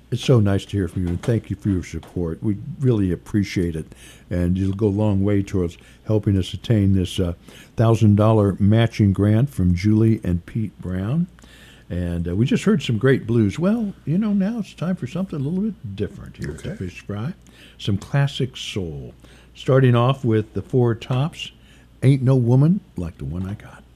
It's so nice to hear from you, and thank you for your support. We really appreciate it, and you'll go a long way towards helping us attain this $1,000 matching grant from Julie and Pete Brown. And we just heard some great blues. Well, now it's time for something a little bit different here at the Fish Fry. Some classic soul. Starting off with the Four Tops, Ain't No Woman Like the One I Got.